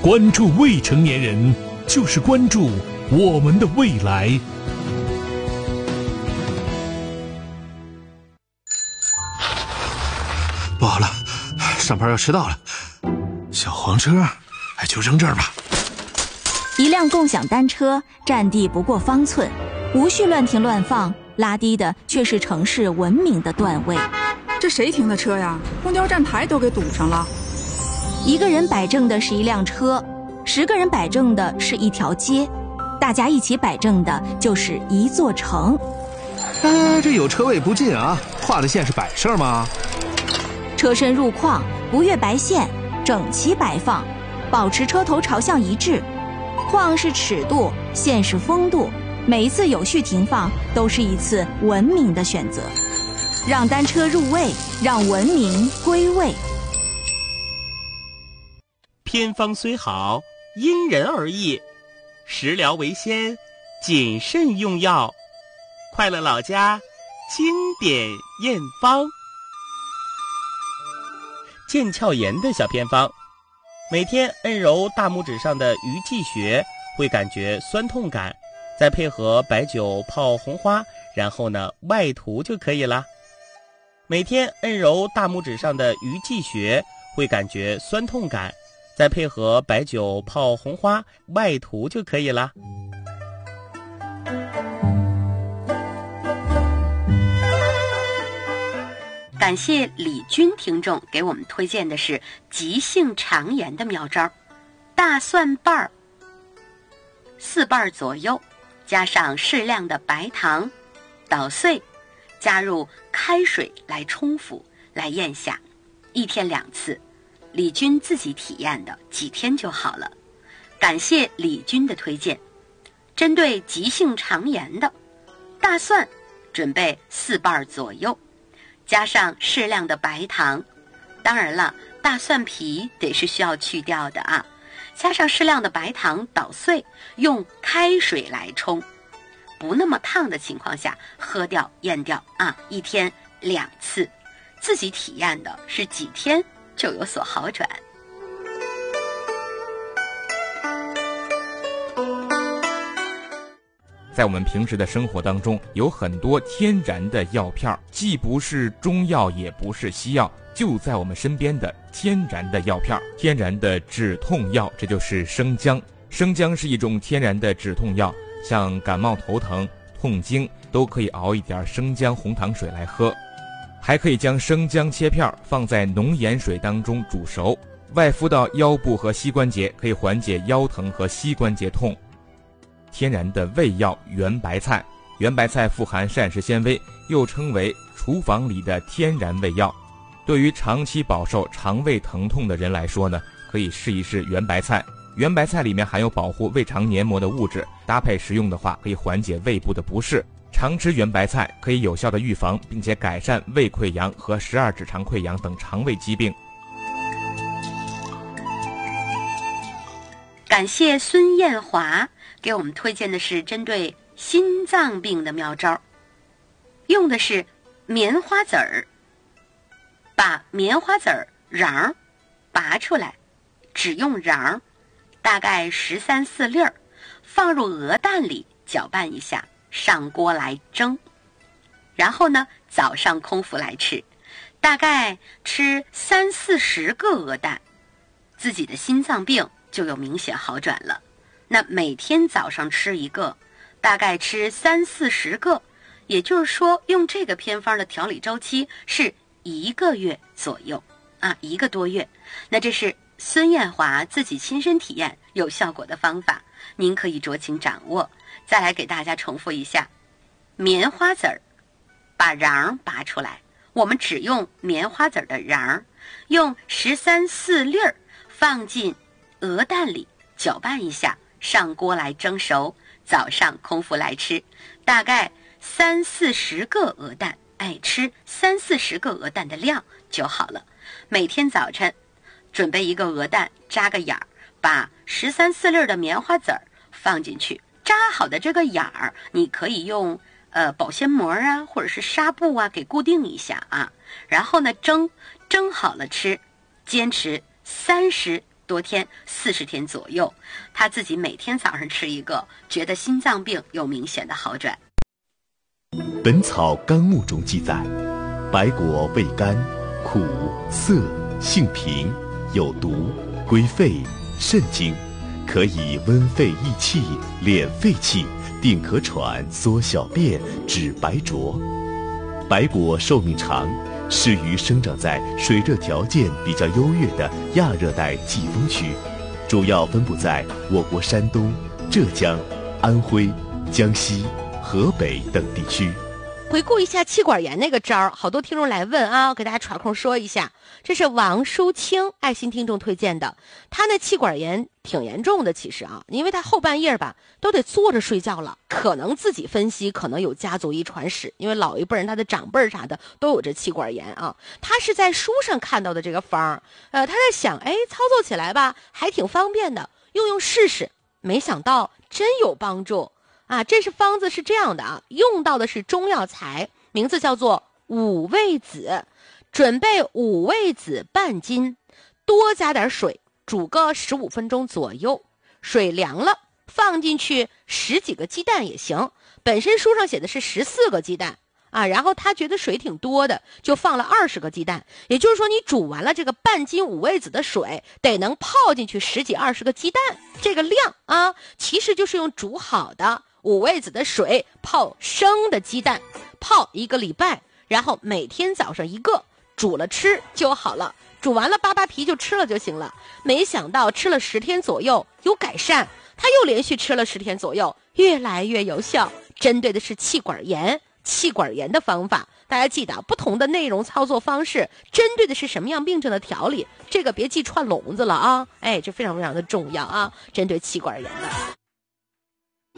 关注未成年人，就是关注我们的未来。 不好了，上班要迟到了。小黄车，就扔这儿吧。 一辆共享单车占地不过方寸，无序乱停乱放，拉低的却是城市文明的段位。 这谁停的车呀？公交站牌都给堵上了。 一个人摆正的是一辆车，10个人摆正的是一条街，大家一起摆正的就是一座城。 这有车位不进啊，画的线是摆设吗？ 车身入框，不越白线，整齐摆放，保持车头朝向一致。框是尺度，线是风度，每一次有序停放都是一次文明的选择。让单车入位，让文明归位。 偏方虽好，因人而异，食疗为先，谨慎用药。快乐老家经典验方。腱鞘炎的小偏方，每天按揉大拇指上的鱼际穴，会感觉酸痛感，再配合白酒泡红花，然后呢外涂就可以了。每天按揉大拇指上的鱼际穴，会感觉酸痛感，再配合白酒泡红花，外涂就可以了。 感谢李军听众给我们推荐的是急性肠炎的妙招。大蒜瓣4瓣左右，加上适量的白糖，捣碎，加入开水来冲服，来咽下，1天2次。李军自己体验的，几天就好了。感谢李军的推荐。针对急性肠炎的，大蒜准备4瓣左右，加上适量的白糖，当然了，大蒜皮得是需要去掉的啊。加上适量的白糖捣碎，用开水来冲，不那么烫的情况下喝掉咽掉啊，1天2次。自己体验的是几天就有所好转。 在我们平时的生活当中，有很多天然的药片，既不是中药也不是西药，就在我们身边的天然的药片，天然的止痛药，这就是生姜。生姜是一种天然的止痛药，像感冒头疼、痛经都可以熬一点生姜红糖水来喝，还可以将生姜切片放在浓盐水当中煮熟，外敷到腰部和膝关节，可以缓解腰疼和膝关节痛。天然的胃药圆白菜，圆白菜富含膳食纤维，又称为厨房里的天然胃药。对于长期饱受肠胃疼痛的人来说呢，可以试一试圆白菜。圆白菜里面含有保护胃肠黏膜的物质，搭配食用的话，可以缓解胃部的不适。常吃圆白菜可以有效的预防并且改善胃溃疡和12指肠溃疡等肠胃疾病。 感谢孙艳华给我们推荐的是针对心脏病的妙招，用的是棉花籽儿，把棉花籽儿瓤拔出来，只用瓤，大概13、14粒儿，放入鹅蛋里搅拌一下，上锅来蒸。然后呢，早上空腹来吃，大概吃30、40个鹅蛋，自己的心脏病就有明显好转了。那每天早上吃一个，大概吃30、40个，也就是说用这个偏方的调理周期是1个月左右啊，1个多月。那这是孙艳华自己亲身体验有效果的方法，您可以酌情掌握。再来给大家重复一下，棉花籽儿把瓤拔出来，我们只用棉花籽的瓤，用13、14粒儿放进鹅蛋里搅拌一下，上锅来蒸熟，早上空腹来吃，大概30、40个鹅蛋，吃30、40个鹅蛋的量就好了。每天早晨准备一个鹅蛋，扎个眼儿，把13、14粒的棉花籽儿放进去，扎好的这个眼儿，你可以用保鲜膜啊，或者是纱布啊，给固定一下啊。然后呢，蒸好了吃，坚持30 多天，40天左右。他自己每天早上吃一个，觉得心脏病有明显的好转。 《本草纲目》中记载，白果味甘，苦涩，性平，有毒，归肺、肾经，可以温肺益气、敛肺气，定咳喘、缩小便、止白浊。白果寿命长，适于生长在水热条件比较优越的亚热带季风区，主要分布在我国山东、浙江、安徽、江西、河北等地区。 回顾一下气管炎那个招儿，好多听众来问啊，我给大家传空说一下，这是王淑清爱心听众推荐的。他那气管炎挺严重的，其实啊，因为他后半夜吧都得坐着睡觉了，可能自己分析可能有家族遗传史，因为老一辈人他的长辈儿啥的都有这气管炎啊。他是在书上看到的这个方，他在想，操作起来吧还挺方便的，用试试，没想到真有帮助。这是方子是这样的啊，用到的是中药材，名字叫做五味子，准备五味子半斤，多加点水，煮个15分钟左右，水凉了放进去10几个鸡蛋也行，本身书上写的是14个鸡蛋然后他觉得水挺多的，就放了20个鸡蛋，也就是说你煮完了这个半斤五味子的水，得能泡进去10几20个鸡蛋，这个量其实就是用煮好的五味子的水泡生的鸡蛋，泡1个礼拜，然后每天早上1个，煮了吃就好了，煮完了扒扒皮就吃了就行了。没想到吃了10天左右有改善，他又连续吃了10天左右，越来越有效，针对的是气管炎。气管炎的方法，大家记得不同的内容操作方式，针对的是什么样病症的调理，这个别记串笼子了啊！这非常非常的重要啊，针对气管炎的。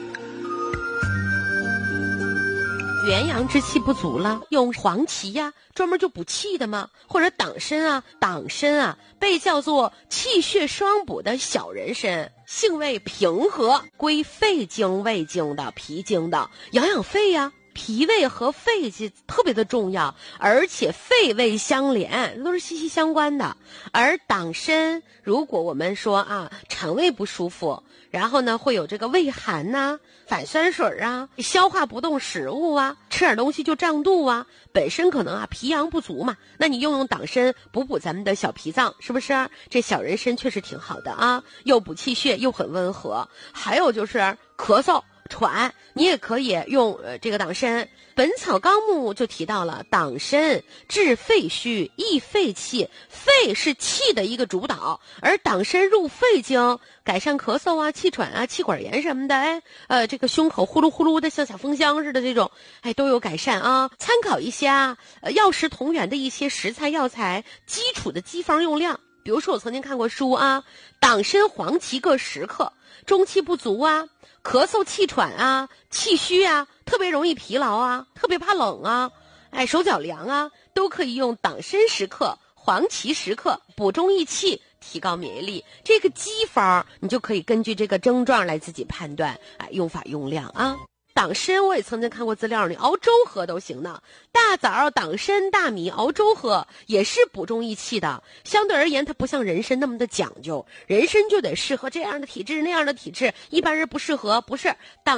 元阳之气不足了，用黄芪呀，专门就补气的嘛，或者党参党参被叫做气血双补的小人参，性味平和，归肺经、胃经的、脾经的，养肺呀。脾胃和肺特别的重要，而且肺胃相连，都是息息相关的。而党参，如果我们说肠胃不舒服，然后呢会有这个胃寒反酸水消化不动食物吃点东西就胀肚本身可能脾阳不足嘛，那你用党参补咱们的小脾脏，是不是？这小人参确实挺好的又补气血又很温和。还有就是咳嗽喘，你也可以用这个党参。本草纲目就提到了党参治肺虚益肺气，肺是气的一个主导，而党参入肺经，改善咳嗽气喘气管炎什么的这个胸口呼噜呼噜的像小风箱似的这种都有改善参考一些药食同源的一些食材药材基础的机方用量，比如说我曾经看过书党参黄芪各10克，中气不足咳嗽气喘气虚特别容易疲劳特别怕冷手脚凉都可以用党参10克、黄芪10克补中益气，提高免疫力。这个机方你就可以根据这个症状来自己判断用法用量党参我也曾经看过资料，你熬粥喝都行呢。大枣、党参、大米熬粥喝也是补中益气的。相对而言，它不像人参那么的讲究，人参就得适合这样的体质那样的体质，一般人不适合。不是党